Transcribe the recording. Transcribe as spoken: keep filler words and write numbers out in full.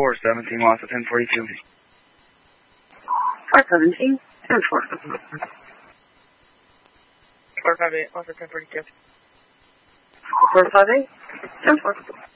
four seventeen, loss of ten forty-two. four seventeen, ten four. four five eight, loss of ten forty-two. four five eight, ten four.